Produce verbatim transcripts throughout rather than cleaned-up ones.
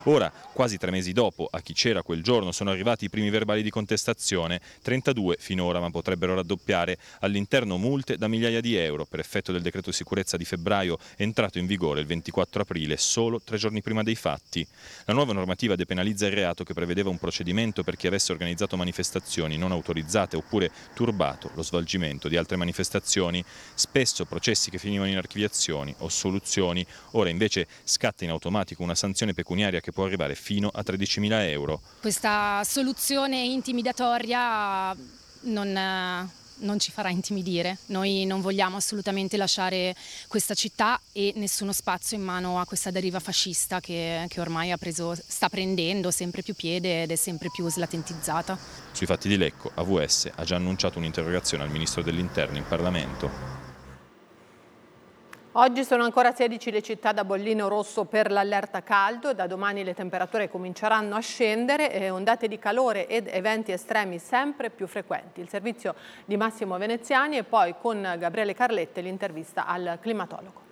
Ora, quasi tre mesi dopo, a chi c'era quel giorno sono arrivati i primi verbali di contestazione, trentadue finora ma potrebbero raddoppiare, all'interno multe da migliaia di euro per effetto del decreto sicurezza di febbraio entrato in vigore il ventiquattro aprile, solo tre giorni prima dei fatti. La nuova normativa depenalizza il reato che prevedeva un procedimento per chi avesse organizzato manifestazioni non autorizzate oppure turbato lo svolgimento di altre manifestazioni, spesso processi che finivano in archiviazioni o soluzioni, ora invece scatta in automatico una sanzione pecuniaria che può arrivare fino a tredicimila euro. Questa soluzione intimidatoria non, non ci farà intimidire. Noi non vogliamo assolutamente lasciare questa città e nessuno spazio in mano a questa deriva fascista che, che ormai ha preso, sta prendendo sempre più piede ed è sempre più slatentizzata. Sui fatti di Lecco, A V S ha già annunciato un'interrogazione al Ministro dell'Interno in Parlamento. Oggi sono ancora sedici le città da bollino rosso per l'allerta caldo, da domani le temperature cominceranno a scendere e ondate di calore ed eventi estremi sempre più frequenti. Il servizio di Massimo Veneziani e poi con Gabriele Carlette l'intervista al climatologo.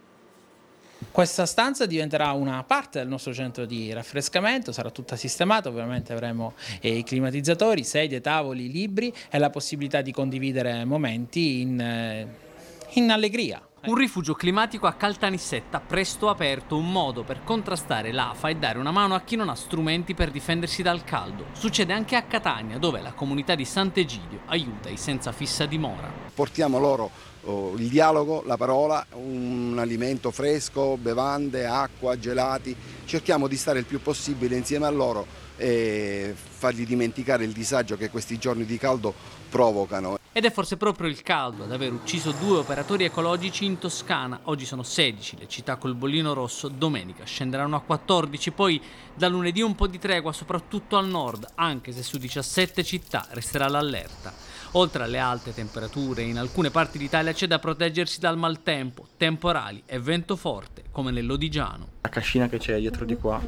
Questa stanza diventerà una parte del nostro centro di raffrescamento, sarà tutta sistemata, ovviamente avremo eh, i climatizzatori, sedie, tavoli, libri e la possibilità di condividere momenti in, eh, in allegria. Un rifugio climatico a Caltanissetta, presto aperto, un modo per contrastare l'afa e dare una mano a chi non ha strumenti per difendersi dal caldo. Succede anche a Catania, dove la comunità di Sant'Egidio aiuta i senza fissa dimora. Portiamo loro oh, il dialogo, la parola, un alimento fresco, bevande, acqua, gelati. Cerchiamo di stare il più possibile insieme a loro e fargli dimenticare il disagio che questi giorni di caldo provocano. Ed è forse proprio il caldo ad aver ucciso due operatori ecologici in Toscana. Oggi sono sedici le città col bollino rosso, domenica scenderanno a quattordici, poi da lunedì un po' di tregua soprattutto al nord, anche se su diciassette città resterà l'allerta. Oltre alle alte temperature, in alcune parti d'Italia c'è da proteggersi dal maltempo, temporali e vento forte, come nell'Odigiano. La cascina che c'è dietro di qua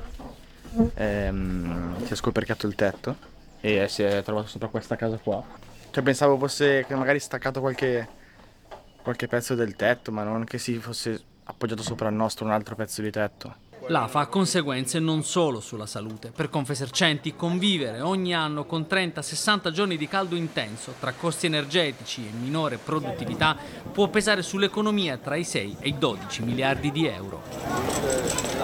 ehm, si è scoperchiato il tetto e si è trovato sopra questa casa qua. Cioè pensavo fosse che magari staccato qualche, qualche pezzo del tetto, ma non che si fosse appoggiato sopra il nostro un altro pezzo di tetto. L'afa ha conseguenze non solo sulla salute. Per Confesercenti convivere ogni anno con trenta sessanta giorni di caldo intenso, tra costi energetici e minore produttività, può pesare sull'economia tra i sei e i dodici miliardi di euro.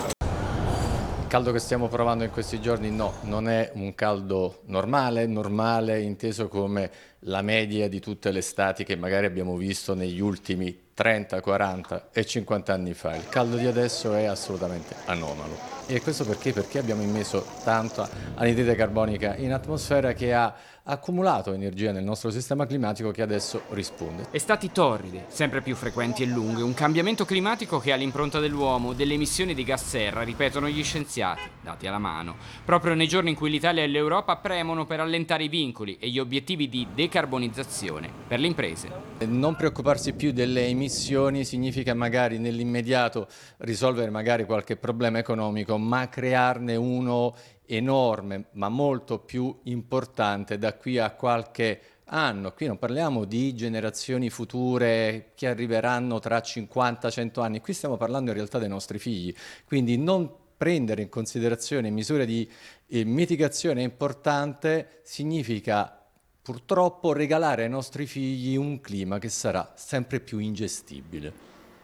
Il caldo che stiamo provando in questi giorni no, non è un caldo normale, normale inteso come la media di tutte le estati che magari abbiamo visto negli ultimi trenta, quaranta e cinquanta anni fa. Il caldo di adesso è assolutamente anomalo. E questo perché? Perché abbiamo immesso tanta anidride carbonica in atmosfera che ha accumulato energia nel nostro sistema climatico che adesso risponde. Estati torride, sempre più frequenti e lunghe, un cambiamento climatico che ha l'impronta dell'uomo, delle emissioni di gas serra, ripetono gli scienziati, dati alla mano, proprio nei giorni in cui l'Italia e l'Europa premono per allentare i vincoli e gli obiettivi di decarbonizzazione per le imprese. Non preoccuparsi più delle emissioni significa magari nell'immediato risolvere magari qualche problema economico, ma crearne uno enorme, ma molto più importante da qui a qualche anno. Qui non parliamo di generazioni future che arriveranno tra cinquanta cento anni, qui stiamo parlando in realtà dei nostri figli, quindi non prendere in considerazione misure di eh, mitigazione importante significa purtroppo regalare ai nostri figli un clima che sarà sempre più ingestibile.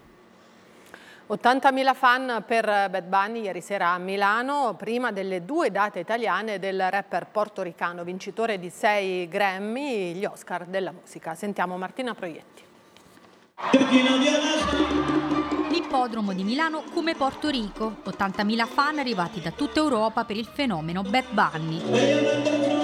ottantamila fan per Bad Bunny ieri sera a Milano, prima delle due date italiane del rapper portoricano, vincitore di sei Grammy, gli Oscar della musica. Sentiamo Martina Proietti. L'ippodromo di Milano come Porto Rico, ottantamila fan arrivati da tutta Europa per il fenomeno Bad Bunny.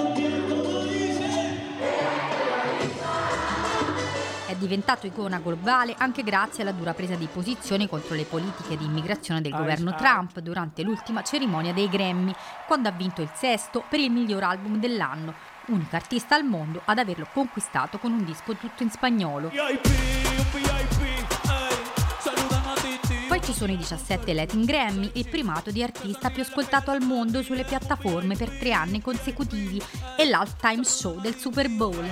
È diventato icona globale anche grazie alla dura presa di posizione contro le politiche di immigrazione del governo Trump durante l'ultima cerimonia dei Grammy, quando ha vinto il sesto per il miglior album dell'anno, unico artista al mondo ad averlo conquistato con un disco tutto in spagnolo. Poi ci sono i diciassette Latin Grammy, il primato di artista più ascoltato al mondo sulle piattaforme per tre anni consecutivi e l'halftime show del Super Bowl.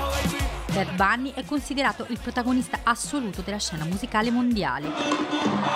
Bad Bunny è considerato il protagonista assoluto della scena musicale mondiale.